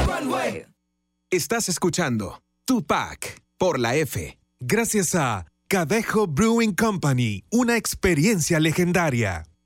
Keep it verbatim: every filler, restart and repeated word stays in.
Estás escuchando Tupac por la F. Gracias a Cadejo Brewing Company, una experiencia legendaria.